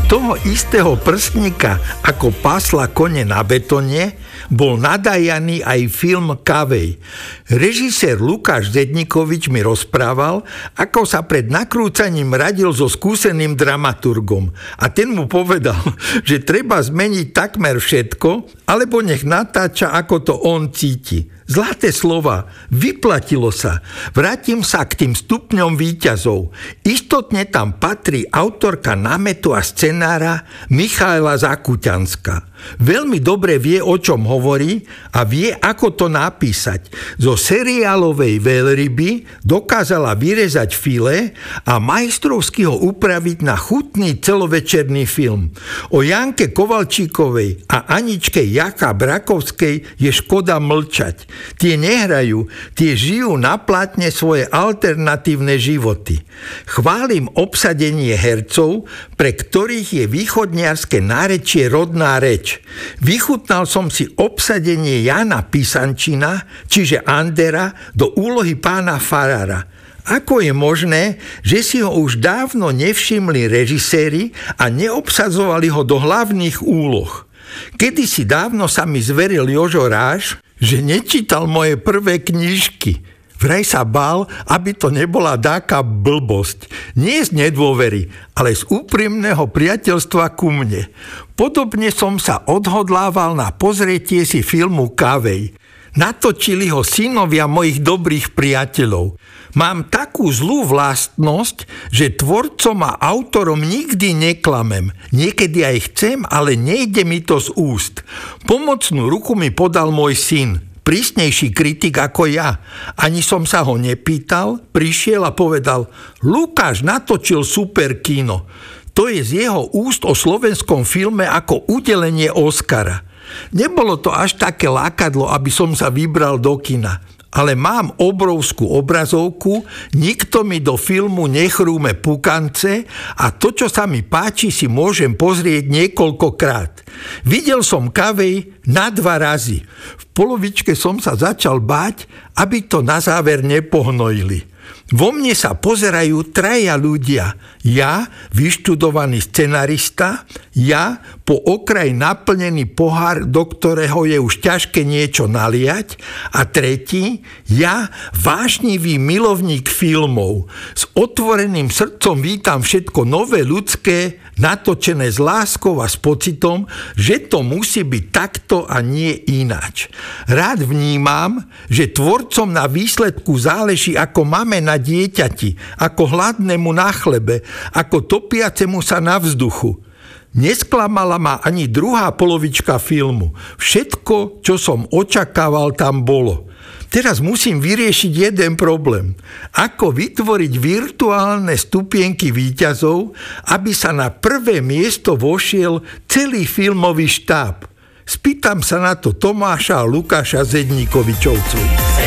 toho istého prstníka, ako pásla kone na betone, bol nadajaný aj film Kavej. Režisér Lukáš Zedníkovič mi rozprával, ako sa pred nakrúcaním radil so skúseným dramaturgom. A ten mu povedal, že treba zmeniť takmer všetko, alebo nech natáča, ako to on cíti. Zlaté slova, vyplatilo sa. Vrátim sa k tým stupňom víťazov. Istotne tam patrí autorka námetu a scenára Michaela Zakuťanská. Veľmi dobre vie, o čom hovorí a vie, ako to napísať. Zo seriálovej veľryby dokázala vyrezať file a majstrovsky ho upraviť na chutný celovečerný film. O Janke Kovalčíkovej a Aničke Jaka Brakovskej je škoda mlčať. Tie nehrajú, tie žijú na plátne svoje alternatívne životy. Chválim obsadenie hercov, pre ktorých je východniarske nárečie rodná reč. Vychutnal som si obsadenie Jana Pisančina, čiže Andera, do úlohy pána Farára. Ako je možné, že si ho už dávno nevšimli režiséri a neobsadzovali ho do hlavných úloh? Kedysi dávno sa mi zveril Jožo Ráš, že nečítal moje prvé knižky. Vraj sa bál, aby to nebola dáka blbosť. Nie z nedôvery, ale z úprimného priateľstva ku mne. Podobne som sa odhodlával na pozretie si filmu Kavej. Natočili ho synovia mojich dobrých priateľov. Mám takú zlú vlastnosť, že tvorcom a autorom nikdy neklamem. Niekedy aj chcem, ale nejde mi to z úst. Pomocnú ruku mi podal môj syn. Prísnejší kritik ako ja. Ani som sa ho nepýtal, prišiel a povedal: Lukáš natočil super kino. To je z jeho úst o slovenskom filme ako udelenie Oscara. Nebolo to až také lákadlo, aby som sa vybral do kina. Ale mám obrovskú obrazovku, nikto mi do filmu nechrúme pukance a to, čo sa mi páči, si môžem pozrieť niekoľkokrát. Videl som Kavej na 2 razy. V polovičke som sa začal báť, aby to na záver nepohnojili. Vo mne sa pozerajú 3 ľudia. Ja, vyštudovaný scenarista, ja, po okraj naplnený pohár, do ktorého je už ťažké niečo naliať, a tretí, ja, vášnivý milovník filmov. S otvoreným srdcom vítam všetko nové ľudské, natočené s láskou a s pocitom, že to musí byť takto a nie ináč. Rád vnímam, že tvorcom na výsledku záleží, ako máme na dieťati, ako hladnému na chlebe, ako topiacemu sa na vzduchu. Nesklamala ma ani druhá polovička filmu. Všetko, čo som očakával, tam bolo. Teraz musím vyriešiť jeden problém. Ako vytvoriť virtuálne stupienky víťazov, aby sa na prvé miesto vošiel celý filmový štáb. Spýtam sa na to Tomáša a Lukáša Zedníkovičovcov.